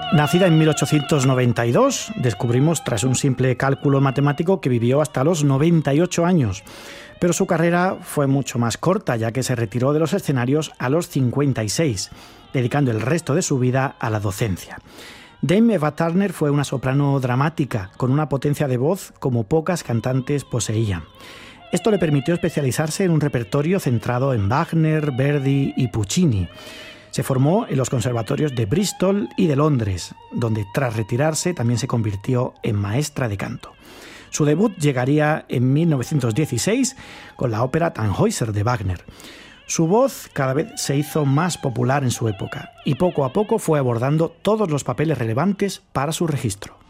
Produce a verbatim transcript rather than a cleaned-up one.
Nacida en mil ochocientos noventa y dos, descubrimos tras un simple cálculo matemático que vivió hasta los noventa y ocho años. Pero su carrera fue mucho más corta, ya que se retiró de los escenarios a los cincuenta y seis, dedicando el resto de su vida a la docencia. Dame Eva Turner fue una soprano dramática, con una potencia de voz como pocas cantantes poseían. Esto le permitió especializarse en un repertorio centrado en Wagner, Verdi y Puccini. Se formó en los conservatorios de Bristol y de Londres, donde tras retirarse también se convirtió en maestra de canto. Su debut llegaría en mil novecientos dieciséis con la ópera Tannhäuser de Wagner. Su voz cada vez se hizo más popular en su época y poco a poco fue abordando todos los papeles relevantes para su registro.